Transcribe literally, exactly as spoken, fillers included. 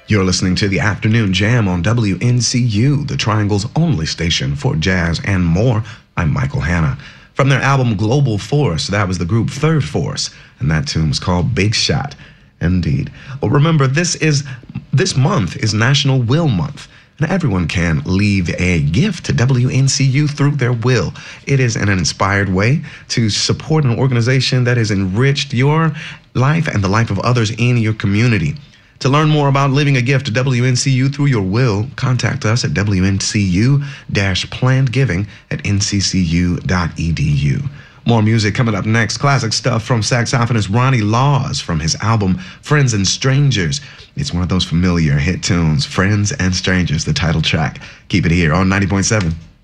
You're listening to the Afternoon Jam on W N C U, the Triangle's only station for jazz and more. I'm Michael Hanna. From their album Global Force, that was the group Third Force, and that tune was called Big Shot. Indeed. Well, remember, this is this month is National Will Month, and everyone can leave a gift to W N C U through their will. It is an inspired way to support an organization that has enriched your life and the life of others in your community. To learn more about leaving a gift to W N C U through your will, contact us at W N C U-planned giving at N C C U dot E D U. More music coming up next. Classic stuff from saxophonist Ronnie Laws from his album Friends and Strangers. It's one of those familiar hit tunes, Friends and Strangers, the title track. Keep it here on ninety point seven.